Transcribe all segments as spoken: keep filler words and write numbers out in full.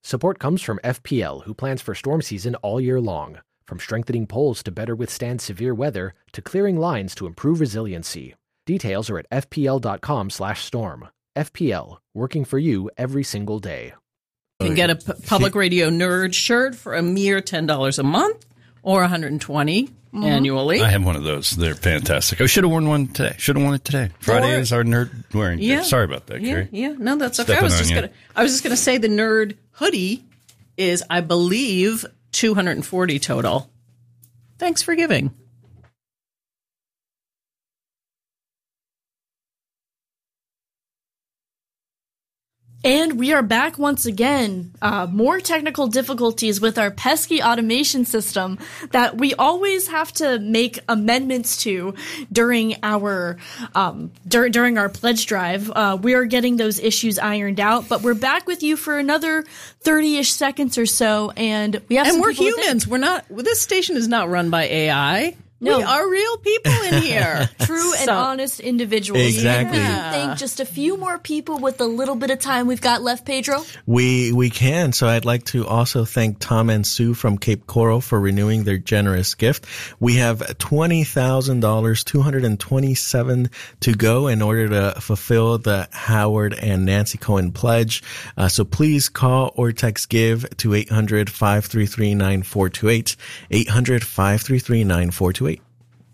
Support comes from F P L, who plans for storm season all year long. From strengthening poles to better withstand severe weather, to clearing lines to improve resiliency. Details are at fpl.com slash storm. F P L, working for you every single day. You can get a P- Public Radio Nerd shirt for a mere ten dollars a month or one hundred twenty dollars mm-hmm. annually. I have one of those. They're fantastic. I should have worn one today. Should have worn it today. Friday or, is our nerd wearing day. Yeah, Sorry about that, yeah, Carrie. Yeah, no, that's okay. Stepping I was just you. gonna I was just gonna say the nerd hoodie is, I believe, two hundred forty dollars total. Thanks for giving. And we are back once again. Uh, more technical difficulties with our pesky automation system that we always have to make amendments to during our um, dur- during our pledge drive. Uh, we are getting those issues ironed out, but we're back with you for another thirty-ish seconds or so, and we have and some we're people humans. We're not. This station is not run by A I. No. We are real people in here. True and So- honest individuals. Exactly. And we think just a few more people with the little bit of time we've got left, Pedro. We we can. So I'd like to also thank Tom and Sue from Cape Coral for renewing their generous gift. We have twenty thousand dollars, two hundred twenty-seven to go in order to fulfill the Howard and Nancy Cohen pledge. Uh, so please call or text GIVE to eight hundred, five three three, nine four two eight, eight hundred, five three three, nine four two eight.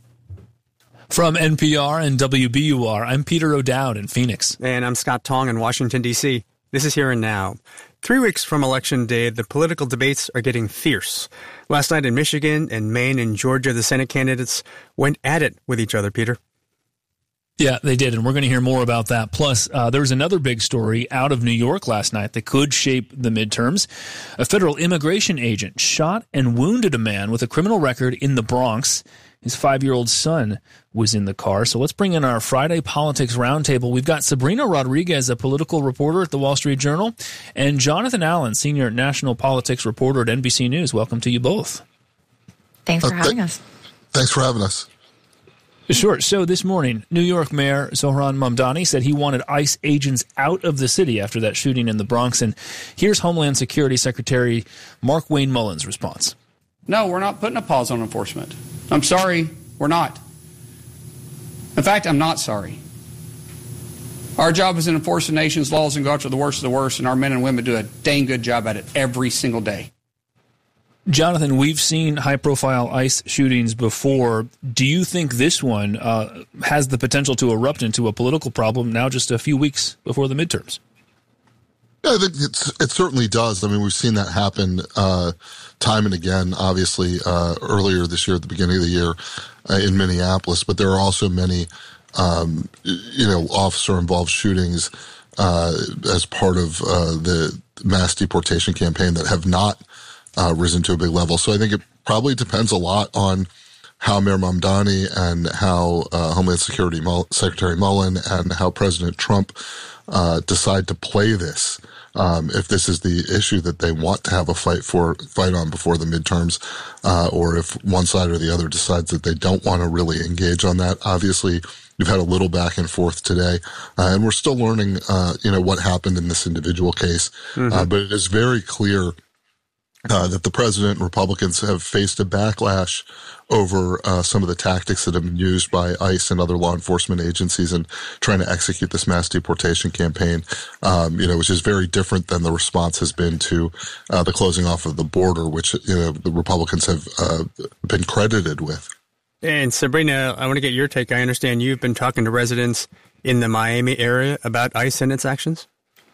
From N P R and W B U R, I'm Peter O'Dowd in Phoenix. And I'm Scott Tong in Washington, D C This is Here and Now. Three weeks from Election Day, the political debates are getting fierce. Last night in Michigan and Maine and Georgia, the Senate candidates went at it with each other, Peter. Yeah, they did, and we're going to hear more about that. Plus, uh, there was another big story out of New York last night that could shape the midterms. A federal immigration agent shot and wounded a man with a criminal record in the Bronx. His five-year-old son was in the car. So let's bring in our Friday Politics Roundtable. We've got Sabrina Rodriguez, a political reporter at the Wall Street Journal, and Jonathan Allen, senior national politics reporter at N B C News. Welcome to you both. Thanks for uh, having th- us. Thanks for having us. Sure. So this morning, New York Mayor Zohran Mamdani said he wanted ICE agents out of the city after that shooting in the Bronx. And here's Homeland Security Secretary Markwayne Mullins' response. No, we're not putting a pause on enforcement. I'm sorry, we're not. In fact, I'm not sorry. Our job is to enforce the nation's laws and go after the worst of the worst, and our men and women do a dang good job at it every single day. Jonathan, we've seen high-profile ICE shootings before. Do you think this one uh, has the potential to erupt into a political problem now just a few weeks before the midterms? Yeah, I think it's, it certainly does. I mean, we've seen that happen uh, time and again, obviously, uh, earlier this year, at the beginning of the year uh, in Minneapolis. But there are also many, um, you know, officer-involved shootings uh, as part of uh, the mass deportation campaign that have not uh, risen to a big level. So I think it probably depends a lot on how Mayor Mamdani and how uh, Homeland Security Mull- Secretary Mullen and how President Trump uh, decide to play this. Um, if this is the issue that they want to have a fight for, fight on before the midterms, uh, or if one side or the other decides that they don't want to really engage on that. Obviously, we've had a little back and forth today, uh, and we're still learning, uh, you know, what happened in this individual case. Mm-hmm. Uh, but it is very clear Uh, that the president and Republicans have faced a backlash over uh, some of the tactics that have been used by ICE and other law enforcement agencies in trying to execute this mass deportation campaign, um, you know, which is very different than the response has been to uh, the closing off of the border, which, you know, the Republicans have uh, been credited with. And Sabrina, I want to get your take. I understand you've been talking to residents in the Miami area about ICE and its actions.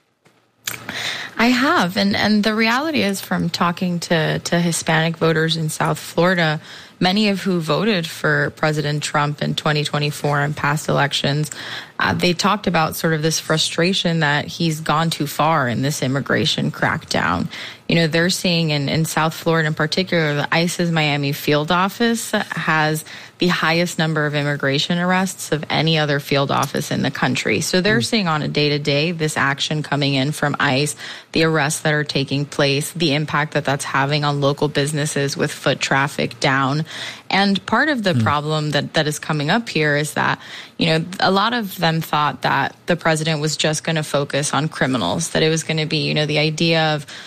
I have, and, and the reality is, from talking to, to Hispanic voters in South Florida, many of who voted for President Trump in twenty twenty-four and past elections, uh, they talked about sort of this frustration that he's gone too far in this immigration crackdown. You know, they're seeing in, in South Florida in particular, the ICE's Miami field office has the highest number of immigration arrests of any other field office in the country. So they're seeing on a day-to-day this action coming in from ICE, the arrests that are taking place, the impact that that's having on local businesses with foot traffic down. And part of the mm. problem that, that is coming up here is that, you know, a lot of them thought that the president was just going to focus on criminals, that it was going to be, you know, the idea of